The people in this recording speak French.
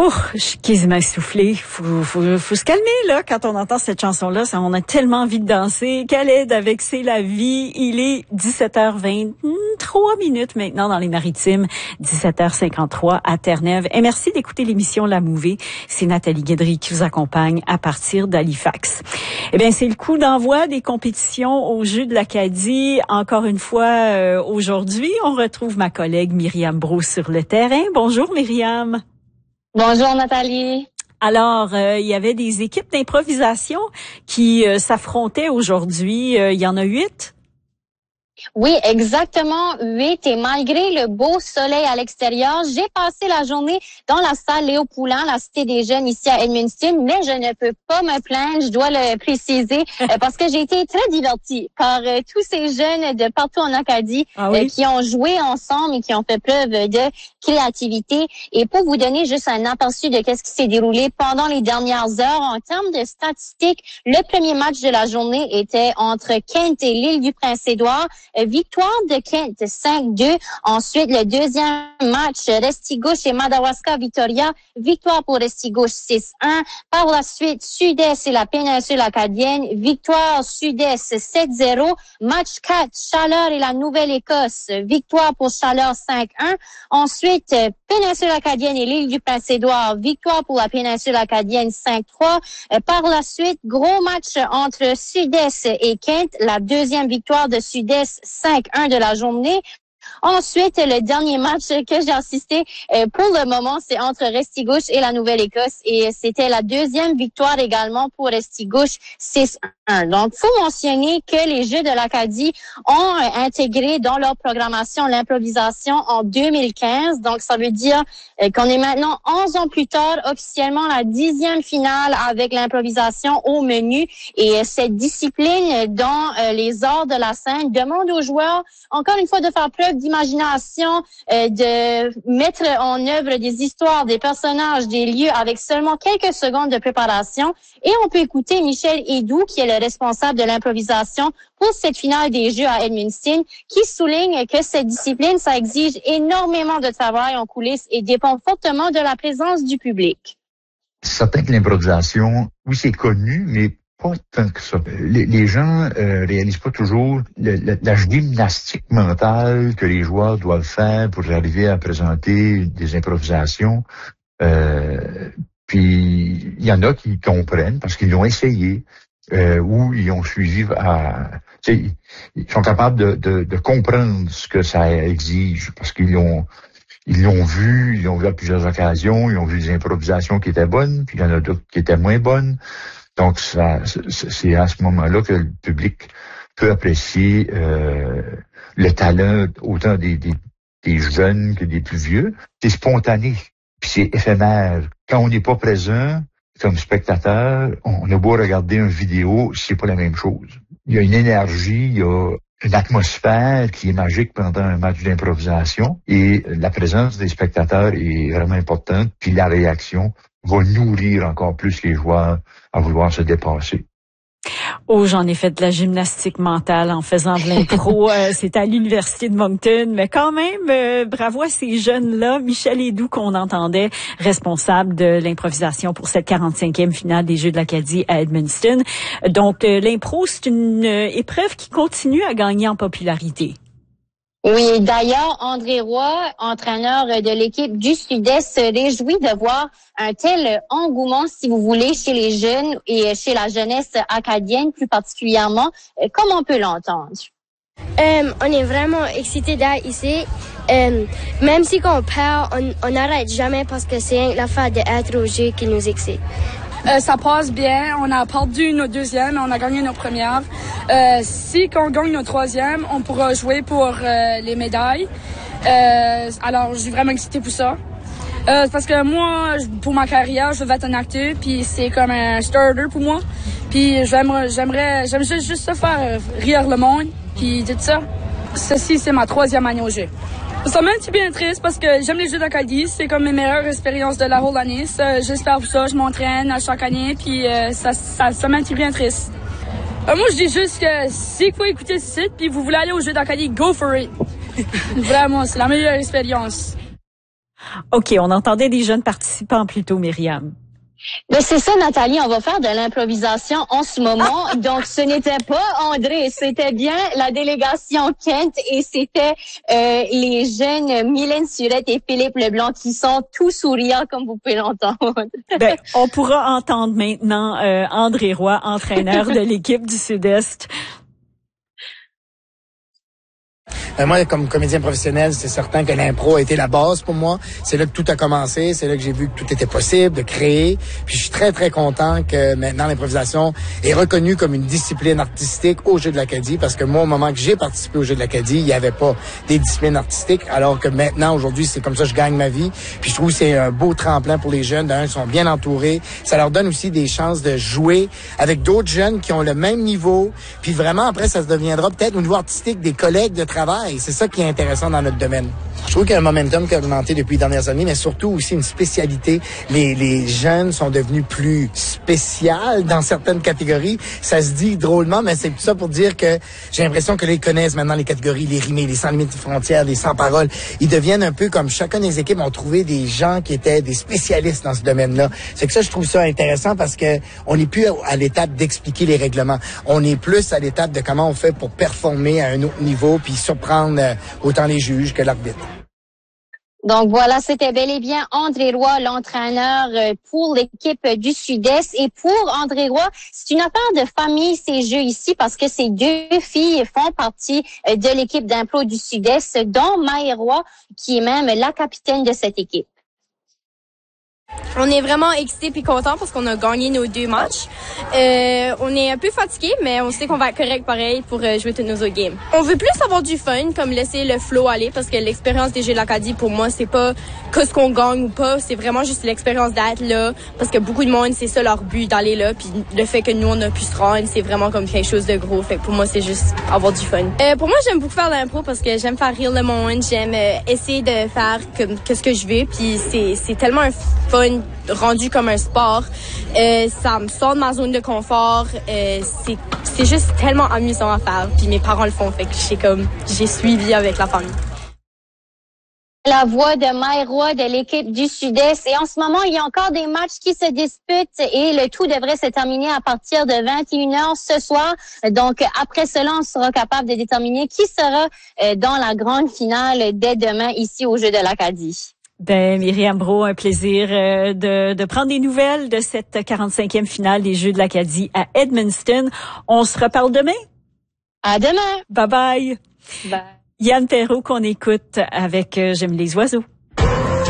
Je suis quasiment essoufflée. Faut se calmer, là, quand on entend cette chanson-là. On a tellement envie de danser. Khaled avec C'est la vie. Il est 17h23 minutes maintenant dans les Maritimes. 17h53 à Terre-Neuve. Et merci d'écouter l'émission La Mouvée. C'est Nathalie Guédry qui vous accompagne à partir d'Halifax. Eh bien, c'est le coup d'envoi des compétitions aux Jeux de l'Acadie. Encore une fois, aujourd'hui, on retrouve ma collègue Myriam Brault sur le terrain. Bonjour, Myriam. Bonjour Nathalie. Alors, il y avait des équipes d'improvisation qui s'affrontaient aujourd'hui. Il y en a 8? Oui, exactement 8. Et malgré le beau soleil à l'extérieur, j'ai passé la journée dans la salle Léo Poulin, la Cité des Jeunes ici à Edmundston, mais je ne peux pas me plaindre, je dois le préciser, parce que j'ai été très divertie par tous ces jeunes de partout en Acadie qui ont joué ensemble et qui ont fait preuve de créativité. Et pour vous donner juste un aperçu de qu'est-ce qui s'est déroulé pendant les dernières heures, en termes de statistiques, le premier match de la journée était entre Kent et l'île du Prince-Édouard. Victoire de Kent 5-2. Ensuite, le deuxième match, Restigouche et Madawaska Victoria. Victoire pour Restigouche 6-1. Par la suite, Sud-Est et la péninsule acadienne. Victoire Sud-Est 7-0. Match 4, Chaleur et la Nouvelle-Écosse. Victoire pour Chaleur 5-1. Ensuite, péninsule acadienne et l'île du Prince-Édouard. Victoire pour la péninsule acadienne 5-3. Par la suite, gros match entre Sud-Est et Kent. La deuxième victoire de Sud-Est 5-1 de la journée. Ensuite, le dernier match que j'ai assisté pour le moment, c'est entre Restigouche et la Nouvelle-Écosse et c'était la deuxième victoire également pour Restigouche 6-1. Donc, faut mentionner que les Jeux de l'Acadie ont intégré dans leur programmation l'improvisation en 2015. Donc, ça veut dire qu'on est maintenant 11 ans plus tard, officiellement la 10e finale avec l'improvisation au menu. Et cette discipline dans les arts de la scène demande aux joueurs, encore une fois, de faire preuve d'imagination, de mettre en œuvre des histoires, des personnages, des lieux avec seulement quelques secondes de préparation. Et on peut écouter Michel Hédoux, qui est le responsable de l'improvisation pour cette finale des Jeux à Edmundston, qui souligne que cette discipline, ça exige énormément de travail en coulisses et dépend fortement de la présence du public. Certain que l'improvisation, oui, c'est connu, mais pas tant que ça. Les gens réalisent pas toujours la gymnastique mentale que les joueurs doivent faire pour arriver à présenter des improvisations. Puis il y en a qui comprennent parce qu'ils l'ont essayé ou ils ont suivi ils sont capables de comprendre ce que ça exige parce qu'ils l'ont vu à plusieurs occasions, ils ont vu des improvisations qui étaient bonnes, puis il y en a d'autres qui étaient moins bonnes. Donc, c'est à ce moment-là que le public peut apprécier le talent autant des jeunes que des plus vieux. C'est spontané, puis c'est éphémère. Quand on n'est pas présent comme spectateur, on a beau regarder une vidéo, c'est pas la même chose. Il y a une énergie, il y a une atmosphère qui est magique pendant un match d'improvisation et la présence des spectateurs est vraiment importante, puis la réaction va nourrir encore plus les joueurs à vouloir se dépasser. J'en ai fait de la gymnastique mentale en faisant de l'impro. C'était à l'Université de Moncton. Mais quand même, bravo à ces jeunes-là. Michel Hédoux, qu'on entendait, responsable de l'improvisation pour cette 45e finale des Jeux de l'Acadie à Edmundston. Donc, l'impro, c'est une épreuve qui continue à gagner en popularité. Oui, d'ailleurs, André Roy, entraîneur de l'équipe du Sud-Est, se réjouit de voir un tel engouement, si vous voulez, chez les jeunes et chez la jeunesse acadienne plus particulièrement. Comment on peut l'entendre? On est vraiment excités d'être ici. Même si on perd, on n'arrête jamais parce que c'est l'affaire d'être au jeu qui nous excite. Ça passe bien. On a perdu nos deuxièmes, on a gagné nos premières. Si on gagne nos troisièmes, on pourra jouer pour les médailles. Alors, je suis vraiment excitée pour ça. Parce que moi, pour ma carrière, je veux être un acteur, puis c'est comme un starter pour moi. Puis j'aime juste ça faire rire le monde, puis tout ça. Ceci, c'est ma 3e année au jeu. Ça m'a un petit peu triste parce que j'aime les Jeux d'Acadie. C'est comme mes meilleures expériences de la whole année. J'espère pour ça. Je m'entraîne à chaque année. Puis ça m'a un petit peu triste. Moi, je dis juste que si vous écoutez ce site puis vous voulez aller aux Jeux d'Acadie, go for it. Vraiment, c'est la meilleure expérience. OK, on entendait des jeunes participants plus tôt, Myriam. Ben c'est ça, Nathalie, on va faire de l'improvisation en ce moment. Donc, ce n'était pas André, c'était bien la délégation Kent et c'était les jeunes Mylène Surette et Philippe Leblanc qui sont tous souriants, comme vous pouvez l'entendre. Ben, on pourra entendre maintenant André Roy, entraîneur de l'équipe du Sud-Est. Moi, comme comédien professionnel, c'est certain que l'impro a été la base pour moi. C'est là que tout a commencé. C'est là que j'ai vu que tout était possible de créer. Puis je suis très, très content que maintenant l'improvisation est reconnue comme une discipline artistique au Jeux de l'Acadie. Parce que moi, au moment que j'ai participé au Jeux de l'Acadie, il n'y avait pas des disciplines artistiques. Alors que maintenant, aujourd'hui, c'est comme ça que je gagne ma vie. Puis je trouve que c'est un beau tremplin pour les jeunes. D'un, ils sont bien entourés. Ça leur donne aussi des chances de jouer avec d'autres jeunes qui ont le même niveau. Puis vraiment, après, ça se deviendra peut-être au niveau artistique des collègues de travail. C'est ça qui est intéressant dans notre domaine. Je trouve qu'il y a un momentum qui a augmenté depuis les dernières années, mais surtout aussi une spécialité. Les jeunes sont devenus plus spéciales dans certaines catégories. Ça se dit drôlement, mais c'est tout ça pour dire que j'ai l'impression que les connaissent maintenant les catégories, les rimés, les sans limites frontières, les sans paroles. Ils deviennent un peu comme chacun des équipes ont trouvé des gens qui étaient des spécialistes dans ce domaine-là. C'est que ça, je trouve ça intéressant parce que on n'est plus à l'étape d'expliquer les règlements. On est plus à l'étape de comment on fait pour performer à un autre niveau puis surprendre autant les juges que l'arbitre. Donc voilà, c'était bel et bien André Roy, l'entraîneur pour l'équipe du Sud-Est. Et pour André Roy, c'est une affaire de famille ces jeux ici parce que ces deux filles font partie de l'équipe d'impro du Sud-Est, dont Maë Roy, qui est même la capitaine de cette équipe. On est vraiment excités puis contents parce qu'on a gagné nos 2 matchs. On est un peu fatigués, mais on sait qu'on va être correct pareil pour jouer tous nos autres games. On veut plus avoir du fun, comme laisser le flow aller, parce que l'expérience des Jeux de l'Acadie, pour moi, c'est pas que ce qu'on gagne ou pas, c'est vraiment juste l'expérience d'être là, parce que beaucoup de monde, c'est ça leur but, d'aller là, puis le fait que nous, on a pu se rendre, c'est vraiment comme quelque chose de gros. Fait que pour moi, c'est juste avoir du fun. Pour moi, j'aime beaucoup faire l'impro parce que j'aime faire rire le monde, j'aime essayer de faire ce que je veux, puis c'est tellement un fun rendu comme un sport. Ça me sort de ma zone de confort. C'est juste tellement amusant à faire. Puis mes parents le font, fait que j'ai suivi avec la famille. La voix de Maë Roy de l'équipe du Sud-Est. Et en ce moment, il y a encore des matchs qui se disputent et le tout devrait se terminer à partir de 21h ce soir. Donc, après cela, on sera capable de déterminer qui sera dans la grande finale dès demain ici au Jeux de l'Acadie. Ben, Myriam Brault, un plaisir de prendre des nouvelles de cette 45e finale des Jeux de l'Acadie à Edmundston. On se reparle demain? À demain! Bye bye! Bye. Yann Perrault qu'on écoute avec J'aime les oiseaux.